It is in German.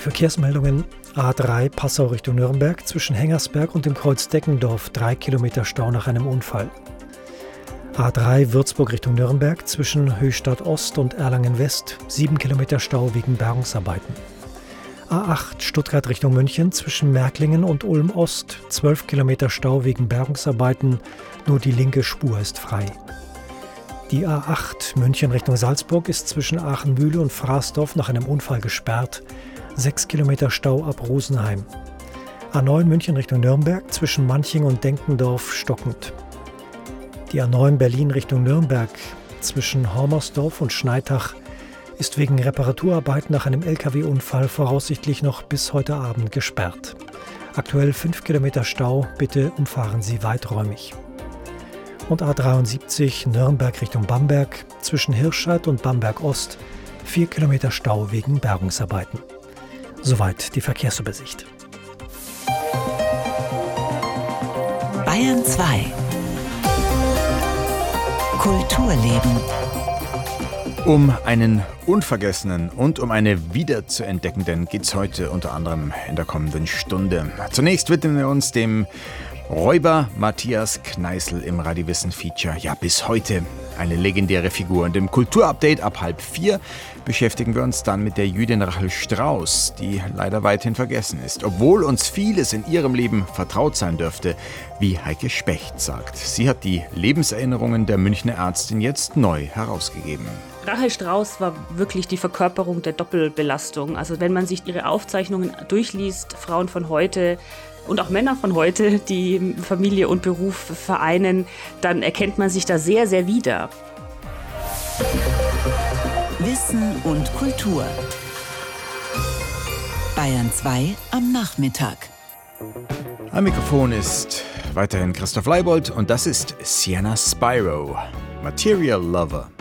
Verkehrsmeldungen: A3 Passau Richtung Nürnberg zwischen Hengersberg und dem Kreuz Deckendorf 3 Kilometer Stau nach einem Unfall. A3 Würzburg Richtung Nürnberg zwischen Höchstadt Ost und Erlangen West 7 Kilometer Stau wegen Bergungsarbeiten. A8 Stuttgart Richtung München zwischen Märklingen und Ulm Ost 12 Kilometer Stau wegen Bergungsarbeiten, nur die linke Spur ist frei. Die A8 München Richtung Salzburg ist zwischen Aachen-Mühle und Fraßdorf nach einem Unfall gesperrt, 6 Kilometer Stau ab Rosenheim. A9 München Richtung Nürnberg zwischen Manching und Denkendorf stockend. Die A9 Berlin Richtung Nürnberg zwischen Hormersdorf und Schneitach ist wegen Reparaturarbeiten nach einem Lkw-Unfall voraussichtlich noch bis heute Abend gesperrt. Aktuell 5 Kilometer Stau, bitte umfahren Sie weiträumig. Und A73 Nürnberg Richtung Bamberg zwischen Hirscheid und Bamberg Ost 4 Kilometer Stau wegen Bergungsarbeiten. Soweit die Verkehrsübersicht. Bayern 2 Kulturleben. Um einen unvergessenen und um eine wiederzuentdeckenden geht's heute unter anderem in der kommenden Stunde. Zunächst widmen wir uns dem Räuber Matthias Kneißl im Radiowissen-Feature. Ja, bis heute eine legendäre Figur. Und im Kulturupdate ab 3:30 beschäftigen wir uns dann mit der Jüdin Rachel Strauß, die leider weithin vergessen ist. Obwohl uns vieles in ihrem Leben vertraut sein dürfte, wie Heike Specht sagt. Sie hat die Lebenserinnerungen der Münchner Ärztin jetzt neu herausgegeben. Rachel Strauß war wirklich die Verkörperung der Doppelbelastung. Also wenn man sich ihre Aufzeichnungen durchliest, Frauen von heute und auch Männer von heute, die Familie und Beruf vereinen, dann erkennt man sich da sehr, sehr wieder. Wissen und Kultur. Bayern 2 am Nachmittag. Am Mikrofon ist weiterhin Christoph Leibold und das ist Sienna Spiro, Material Lover.